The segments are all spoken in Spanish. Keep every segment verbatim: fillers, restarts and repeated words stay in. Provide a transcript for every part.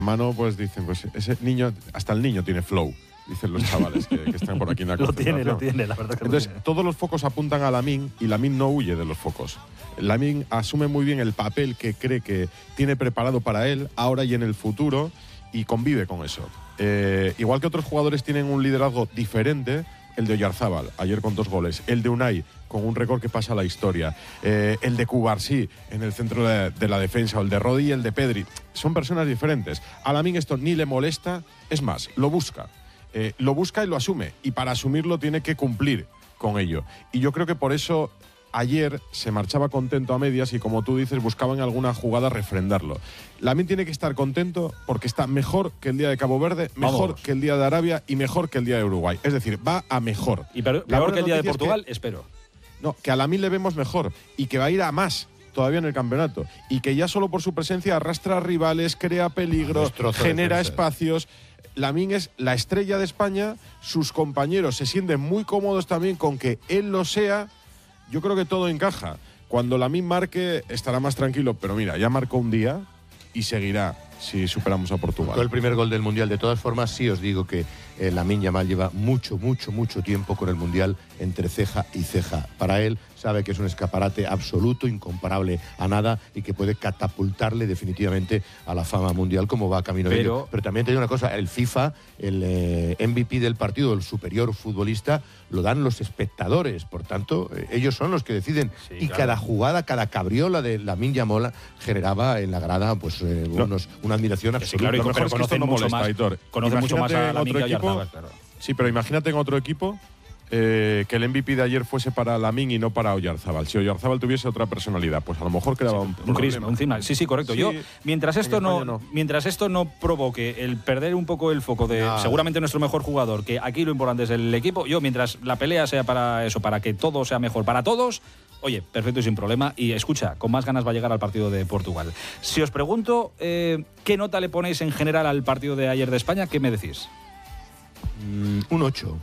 Mano, pues dicen, pues ese niño, hasta el niño tiene flow, dicen los chavales que, que están por aquí en la Lo tiene, concentración. lo tiene, la verdad que Entonces, lo tiene. todos los focos apuntan a Lamine y Lamine no huye de los focos. Lamine asume muy bien el papel que cree que tiene preparado para él, ahora y en el futuro, y convive con eso. Eh, igual que otros jugadores tienen un liderazgo diferente, el de Oyarzábal, ayer con dos goles, el de Unai, con un récord que pasa a la historia, eh, el de Cubarsí, en el centro de, de la defensa, o el de Rodi y el de Pedri. Son personas diferentes. A Lamine esto ni le molesta, es más, lo busca. Eh, lo busca y lo asume, y para asumirlo tiene que cumplir con ello. Y yo creo que por eso ayer se marchaba contento a medias y, como tú dices, buscaba en alguna jugada refrendarlo. Lamine tiene que estar contento porque está mejor que el día de Cabo Verde, mejor Vamos. que el día de Arabia y mejor que el día de Uruguay. Es decir, va a mejor. Y peor, La peor buena que el día de noticia es Portugal, que, espero. no, que a Lamine le vemos mejor y que va a ir a más todavía en el campeonato, y que ya solo por su presencia arrastra a rivales, crea peligro, Destroza genera defensas. espacios. Lamine es la estrella de España, sus compañeros se sienten muy cómodos también con que él lo sea. Yo creo que todo encaja. Cuando Lamine marque estará más tranquilo, pero mira, ya marcó un día y seguirá si superamos a Portugal. Fue el primer gol del Mundial. De todas formas, sí os digo que eh, Lamine Yamal lleva mucho, mucho, mucho tiempo con el Mundial entre ceja y ceja. Para él, sabe que es un escaparate absoluto, incomparable a nada, y que puede catapultarle definitivamente a la fama mundial, como va camino de Pero- ello. Pero también te digo una cosa, el FIFA, el eh, M V P del partido, el superior futbolista, lo dan los espectadores. Por tanto, eh, ellos son los que deciden. Sí, y claro. cada jugada, cada cabriola de Lamine Yamal generaba en la grada pues eh, No. unos, una admiración Que sí, absoluta. claro, y Lo pero mejor es que conocen esto no mucho molesta, más, Aitor. conocen mucho más Imagínate a en Lamine otro que a equipo. Oyarzabal, claro. Sí, pero imagínate en otro equipo eh, que el M V P de ayer fuese para Lamine y no para Oyarzábal. Si Oyarzábal tuviese otra personalidad, pues a lo mejor quedaba un, Un problema. crisma, un cima. Sí, sí, correcto. Sí, Yo, mientras en esto no, España no. mientras esto no provoque el perder un poco el foco de Nada. seguramente nuestro mejor jugador, que aquí lo importante es el equipo, yo mientras la pelea sea para eso, para que todo sea mejor para todos, oye, perfecto y sin problema. Y escucha, con más ganas va a llegar al partido de Portugal. Si os pregunto eh, qué nota le ponéis en general al partido de ayer de España, ¿qué me decís? Mm, un ocho.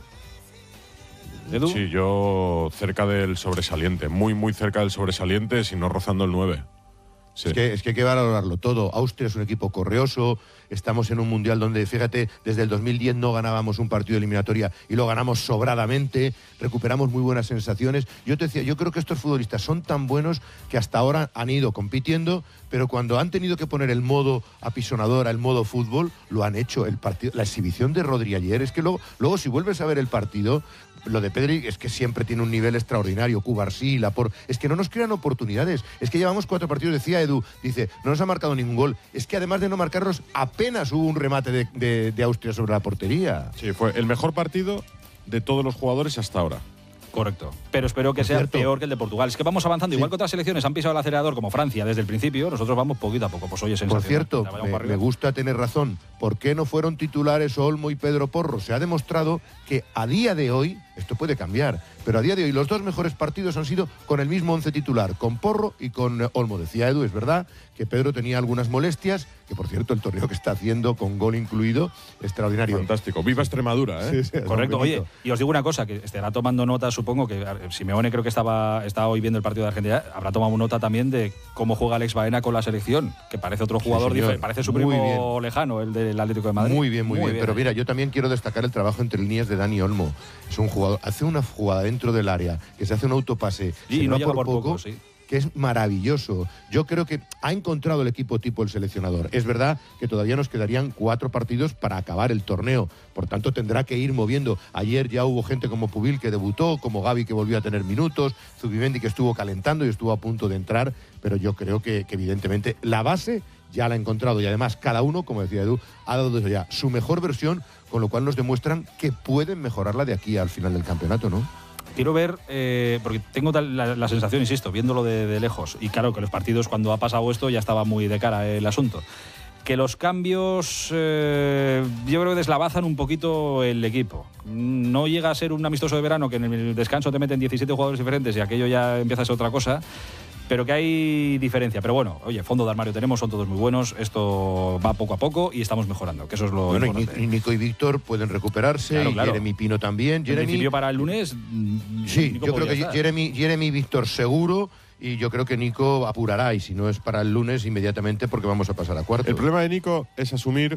¿Edu? Sí, yo cerca del sobresaliente, muy, muy cerca del sobresaliente, si no rozando el nueve. Sí. Es, que, es que hay que valorarlo todo. Austria es un equipo correoso, estamos en un mundial donde, fíjate, desde el dos mil diez no ganábamos un partido de eliminatoria y lo ganamos sobradamente, recuperamos muy buenas sensaciones. Yo te decía, yo creo que estos futbolistas son tan buenos que hasta ahora han ido compitiendo, pero cuando han tenido que poner el modo apisonadora, el modo fútbol, lo han hecho. El partido, la exhibición de Rodri ayer, es que luego, luego si vuelves a ver el partido, lo de Pedri es que siempre tiene un nivel extraordinario. Cubarsí, Laporte, es que no nos crean oportunidades. Es que llevamos cuatro partidos, decía Edu, dice, no nos ha marcado ningún gol. Es que además de no marcarnos, apenas hubo un remate de, de, de Austria sobre la portería. Sí, fue el mejor partido de todos los jugadores hasta ahora. Correcto. Pero espero que Por sea cierto. peor que el de Portugal. Es que vamos avanzando. Sí. Igual que otras selecciones han pisado el acelerador, como Francia, desde el principio, nosotros vamos poquito a poco. Pues oye, Por sensacional. cierto, Ya, vayamos me, para arriba. me gusta tener razón. ¿Por qué no fueron titulares Olmo y Pedro Porro? Se ha demostrado que a día de hoy, esto puede cambiar, pero a día de hoy los dos mejores partidos han sido con el mismo once titular, con Porro y con eh, Olmo. Decía Edu, es verdad que Pedro tenía algunas molestias, que por cierto el torneo que está haciendo con gol incluido, extraordinario. Fantástico. Viva Extremadura, ¿eh? Sí, sí, Correcto. don Oye, Benito. y os digo una cosa, que estará tomando nota, supongo que a ver, Simeone creo que estaba, estaba hoy viendo el partido de Argentina, habrá tomado nota también de cómo juega Alex Baena con la selección, que parece otro Sí, jugador señor. diferente, parece su Muy primo bien. lejano, el del Atlético de Madrid. Muy bien, muy, bien. Pero ¿eh? mira, yo también quiero destacar el trabajo entre líneas de Dani Olmo. Es un jugador, hace una jugada dentro del área, que se hace un autopase, Y se no va llega por poco, poco, sí. que es maravilloso. Yo creo que ha encontrado el equipo tipo el seleccionador. Es verdad que todavía nos quedarían cuatro partidos para acabar el torneo. Por tanto, tendrá que ir moviendo. Ayer ya hubo gente como Pubil que debutó, como Gavi que volvió a tener minutos, Zubimendi que estuvo calentando y estuvo a punto de entrar. Pero yo creo que, que evidentemente la base ya la ha encontrado y además cada uno, como decía Edu, ha dado ya su mejor versión, con lo cual nos demuestran que pueden mejorarla de aquí al final del campeonato, ¿no? Quiero ver, eh, porque tengo tal- la, la sensación, insisto, viéndolo de, de lejos, y claro que los partidos cuando ha pasado esto ya estaba muy de cara el asunto, que los cambios eh, yo creo que deslavazan un poquito el equipo. No llega a ser un amistoso de verano que en el descanso te meten diecisiete jugadores diferentes y aquello ya empieza a ser otra cosa, pero que hay diferencia. Pero bueno, oye, fondo de armario tenemos, son todos muy buenos, esto va poco a poco y estamos mejorando, que eso es lo Bueno, y importante. Ni- y Nico y Víctor pueden recuperarse, Claro, y claro. Jeremy Pino también. En Jeremy, principio para el lunes, mm, sí, Nico yo creo podría que estar. Jeremy, Jeremy y Víctor seguro, y yo creo que Nico apurará, y si no es para el lunes, inmediatamente, porque vamos a pasar a cuartos. El problema de Nico es asumir